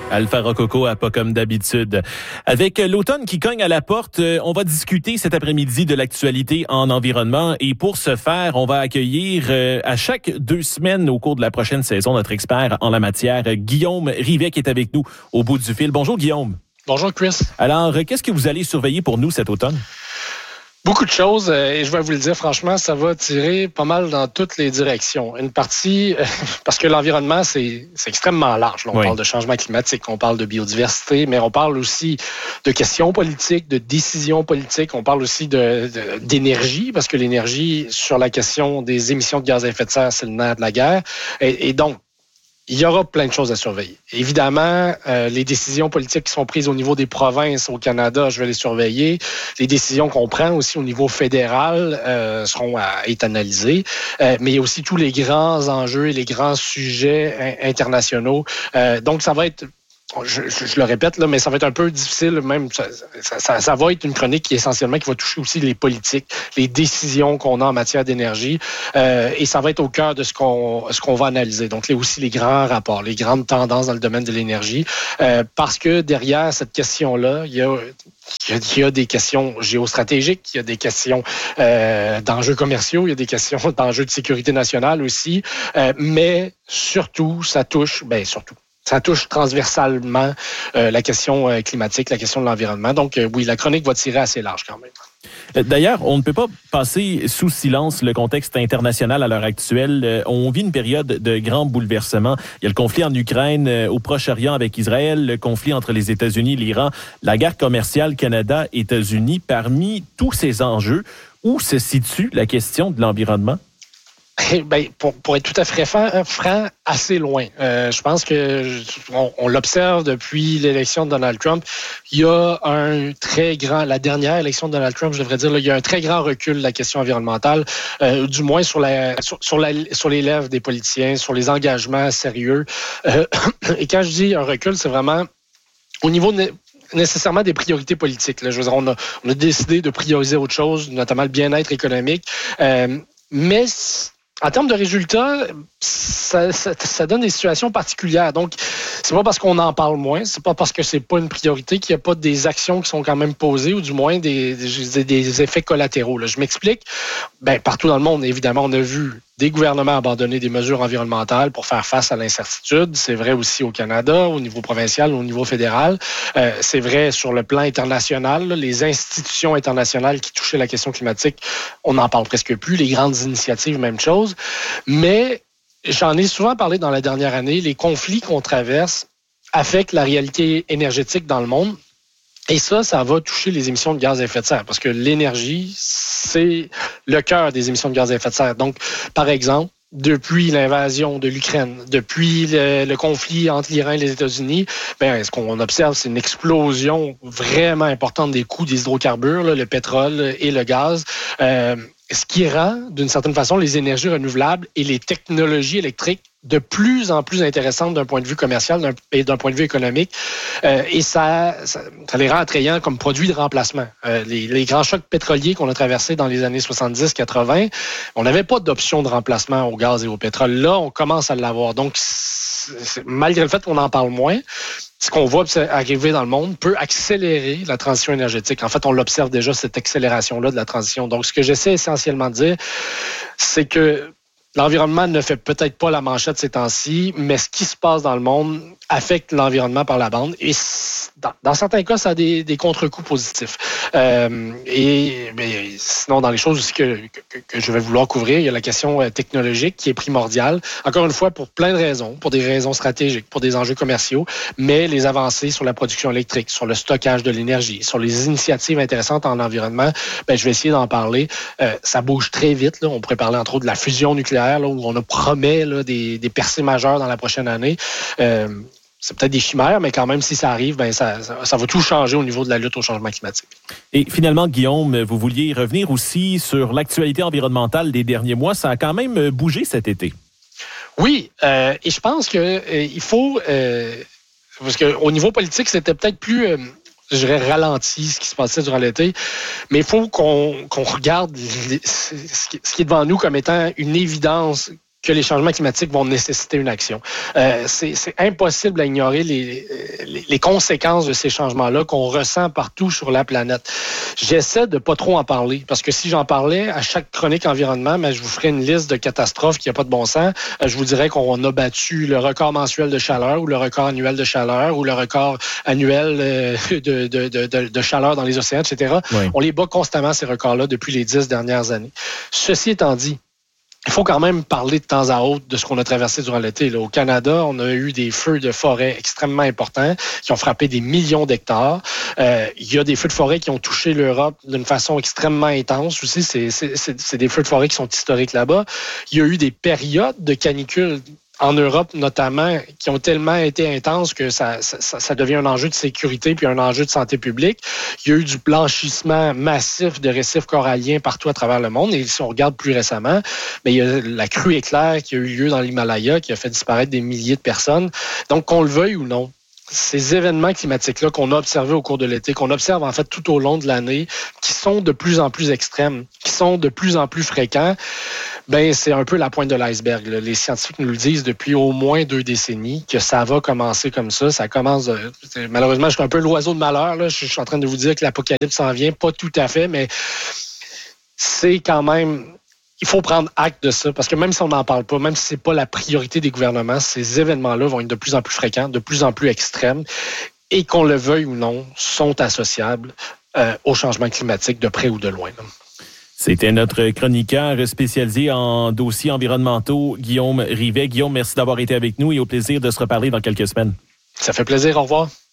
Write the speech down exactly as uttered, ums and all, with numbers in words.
Alpha Rococo à pas comme d'habitude. Avec l'automne qui cogne à la porte, on va discuter cet après-midi de l'actualité en environnement et pour ce faire, on va accueillir à chaque deux semaines au cours de la prochaine saison notre expert en la matière, Guillaume Rivet, qui est avec nous au bout du fil. Bonjour Guillaume. Bonjour Chris. Alors, qu'est-ce que vous allez surveiller pour nous cet automne? Beaucoup de choses, et je vais vous le dire franchement, ça va tirer pas mal dans toutes les directions. Une partie, parce que l'environnement, c'est, c'est extrêmement large. Là, on oui. parle de changement climatique, on parle de biodiversité, mais on parle aussi de questions politiques, de décisions politiques. On parle aussi de, de, d'énergie, parce que l'énergie, sur la question des émissions de gaz à effet de serre, c'est le nerf de la guerre. Et, et donc, il y aura plein de choses à surveiller. Évidemment, euh, les décisions politiques qui sont prises au niveau des provinces au Canada, je vais les surveiller. Les décisions qu'on prend aussi au niveau fédéral euh, seront à être analysées. Euh, mais il y a aussi tous les grands enjeux et les grands sujets internationaux. Euh, donc, ça va être... Je, je, je le répète, là, mais ça va être un peu difficile. Même ça, ça, ça, ça va être une chronique qui essentiellement qui va toucher aussi les politiques, les décisions qu'on a en matière d'énergie, euh, et ça va être au cœur de ce qu'on ce qu'on va analyser. Donc, là aussi les grands rapports, les grandes tendances dans le domaine de l'énergie, euh, parce que derrière cette question-là, il y a Il y a des questions géostratégiques, il y a des questions euh, d'enjeux commerciaux, il y a des questions d'enjeux de sécurité nationale aussi, euh, mais surtout, ça touche, ben surtout. Ça touche transversalement euh, la question euh, climatique, la question de l'environnement. Donc, euh, oui, la chronique va tirer assez large quand même. D'ailleurs, on ne peut pas passer sous silence le contexte international à l'heure actuelle. On vit une période de grands bouleversements. Il y a le conflit en Ukraine, au Proche-Orient avec Israël, le conflit entre les États-Unis et l'Iran, la guerre commerciale Canada-États-Unis. Parmi tous ces enjeux, où se situe la question de l'environnement? Ben, pour, pour être tout à fait franc, franc assez loin. Euh, je pense que on, on l'observe depuis l'élection de Donald Trump. Il y a un très grand, la dernière élection de Donald Trump, je devrais dire, là, il y a un très grand recul de la question environnementale, euh, du moins sur, la, sur, sur, la, sur les lèvres des politiciens, sur les engagements sérieux. Euh, et quand je dis un recul, c'est vraiment au niveau de, nécessairement des priorités politiques. Là. Je veux dire, on a, on a décidé de prioriser autre chose, notamment le bien-être économique. Euh, mais en termes de résultats, ça, ça, ça donne des situations particulières. Donc, c'est pas parce qu'on en parle moins, c'est pas parce que c'est pas une priorité qu'il n'y a pas des actions qui sont quand même posées ou du moins des, des, des effets collatéraux. Là. Je m'explique. Ben, partout dans le monde, évidemment, on a vu des gouvernements abandonner des mesures environnementales pour faire face à l'incertitude. C'est vrai aussi au Canada, au niveau provincial, au niveau fédéral. Euh, c'est vrai sur le plan international. Là, les institutions internationales qui touchaient la question climatique, on n'en parle presque plus. Les grandes initiatives, même chose. Mais j'en ai souvent parlé dans la dernière année. Les conflits qu'on traverse affectent la réalité énergétique dans le monde. Et ça, ça va toucher les émissions de gaz à effet de serre parce que l'énergie, c'est le cœur des émissions de gaz à effet de serre. Donc, par exemple, depuis l'invasion de l'Ukraine, depuis le, le conflit entre l'Iran et les États-Unis, ben, ce qu'on observe, c'est une explosion vraiment importante des coûts des hydrocarbures, là, le pétrole et le gaz. Euh, ce qui rend, d'une certaine façon, les énergies renouvelables et les technologies électriques de plus en plus intéressantes d'un point de vue commercial d'un, et d'un point de vue économique. Euh, et ça, ça, ça les rend attrayants comme produits de remplacement. Euh, les, les grands chocs pétroliers qu'on a traversés dans les années soixante-dix quatre-vingt, on n'avait pas d'option de remplacement au gaz et au pétrole. Là, on commence à l'avoir. Donc, c'est, malgré le fait qu'on en parle moins, ce qu'on voit arriver dans le monde peut accélérer la transition énergétique. En fait, on l'observe déjà, cette accélération-là de la transition. Donc, ce que j'essaie essentiellement de dire, c'est que l'environnement ne fait peut-être pas la manchette ces temps-ci, mais ce qui se passe dans le monde affecte l'environnement par la bande. Et dans, dans certains cas, ça a des, des contre-coups positifs. Euh, et mais sinon, dans les choses aussi que, que, que je vais vouloir couvrir, il y a la question technologique qui est primordiale. Encore une fois, pour plein de raisons, pour des raisons stratégiques, pour des enjeux commerciaux, mais les avancées sur la production électrique, sur le stockage de l'énergie, sur les initiatives intéressantes en environnement, ben, je vais essayer d'en parler. Euh, ça bouge très vite. Là. On pourrait parler entre autres de la fusion nucléaire, là, où on a promet là, des, des percées majeures dans la prochaine année. Euh, c'est peut-être des chimères, mais quand même, si ça arrive, ben ça, ça, ça va tout changer au niveau de la lutte au changement climatique. Et finalement, Guillaume, vous vouliez revenir aussi sur l'actualité environnementale des derniers mois. Ça a quand même bougé cet été. Oui, euh, et je pense qu'il euh, faut... Euh, parce qu'au niveau politique, c'était peut-être plus... Euh, je dirais ralenti ce qui se passait durant l'été, mais il faut qu'on, qu'on regarde les, ce qui est devant nous comme étant une évidence que les changements climatiques vont nécessiter une action. Euh, c'est, c'est impossible à ignorer les, les, les conséquences de ces changements-là qu'on ressent partout sur la planète. J'essaie de pas trop en parler, parce que si j'en parlais à chaque chronique environnement, mais je vous ferais une liste de catastrophes qui n'a pas de bon sens. Je vous dirais qu'on a battu le record mensuel de chaleur ou le record annuel de chaleur ou le record annuel de, de, de, de, de chaleur dans les océans, et cetera. Oui. On les bat constamment, ces records-là, depuis les dix dernières années. Ceci étant dit, il faut quand même parler de temps à autre de ce qu'on a traversé durant l'été. Là, au Canada, on a eu des feux de forêt extrêmement importants qui ont frappé des millions d'hectares. Euh, il y a des feux de forêt qui ont touché l'Europe d'une façon extrêmement intense aussi. C'est, c'est, c'est, c'est des feux de forêt qui sont historiques là-bas. Il y a eu des périodes de canicule en Europe notamment, qui ont tellement été intenses que ça, ça, ça devient un enjeu de sécurité puis un enjeu de santé publique. Il y a eu du blanchissement massif de récifs coralliens partout à travers le monde. Et si on regarde plus récemment, bien, il y a la crue éclair qui a eu lieu dans l'Himalaya, qui a fait disparaître des milliers de personnes. Donc, qu'on le veuille ou non, ces événements climatiques-là qu'on a observés au cours de l'été, qu'on observe en fait tout au long de l'année, qui sont de plus en plus extrêmes, qui sont de plus en plus fréquents, ben c'est un peu la pointe de l'iceberg. Là. Les scientifiques nous le disent depuis au moins deux décennies que ça va commencer comme ça. Ça commence. De, malheureusement, je suis un peu l'oiseau de malheur. Là. Je suis en train de vous dire que l'apocalypse s'en vient, pas tout à fait, mais c'est quand même. Il faut prendre acte de ça, parce que même si on n'en parle pas, même si c'est pas la priorité des gouvernements, ces événements-là vont être de plus en plus fréquents, de plus en plus extrêmes, et qu'on le veuille ou non, sont associables euh, au changement climatique de près ou de loin. Là. C'était notre chroniqueur spécialisé en dossiers environnementaux, Guillaume Rivet. Guillaume, merci d'avoir été avec nous et au plaisir de se reparler dans quelques semaines. Ça fait plaisir. Au revoir.